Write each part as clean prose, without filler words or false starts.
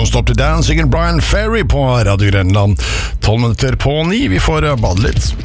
Don't Stop the Dancing, Brian Ferry på Radio Grenland. 12 minutter på 9, vi får bade litt.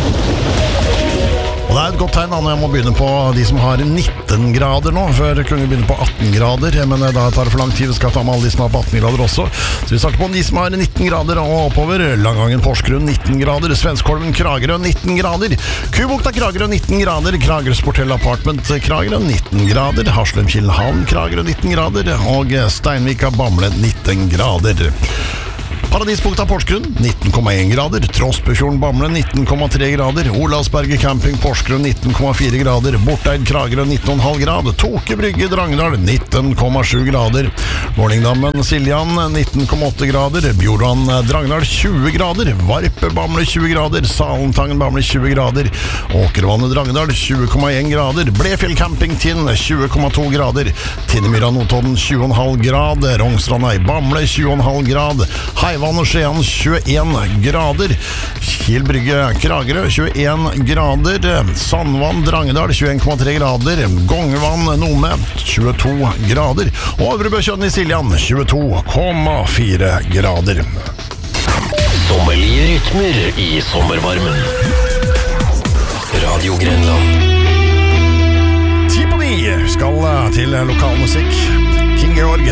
Og det et godt tegn når jeg må begynne på de som har 19 grader nå. Før kunne vi begynne på 18 grader, men da tar det for lang tid. Vi skal ta med alle de som har på 18 grader også. Så vi starter på de som har 19 grader og oppover. Langangen, Porsgrunn 19 grader. Svenskholmen, Kragerø 19 grader. Kubukta, Kragerø 19 grader. Kragerø Sportell Apartment, Kragerø 19 grader. Haslum, Kilhavn, Kragerø 19 grader. Og Steinvika, Bamble 19 grader. Paradispunkta Porsgrunn 19,1 grader, Trossbøfjorden Bamble 19,3 grader, Olavsberget Camping Porsgrunn 19,4 grader, Borteid Kragerø 19,5 grader, Toke Brygge Drangedal 19,7 grader, Morningdammen Siljan 19,8 grader, Bjorvann Drangedal 20 grader, Varpe Bamble 20 grader, Salentangen Bamble 20 grader, Åkervannet Drangedal 20,1 grader, Blefjell Camping Tinn 20,2 grader, Tinnemyra Notodden 20,5 grader, Rongsrandei Bamble 20,5 grader, Heivann og Skien 21 grader, Kiel Brygge Kragerø 21 grader, Sandvann Drangedal 21,3 grader, Gongevann Nome 22 grader, og Øvrebøkjønn i Siljan 22,4 grader. Sommerlige rytmer i sommervarmen. Radio Grenland. 10 på 9 skal til lokalmusikk. King Georg,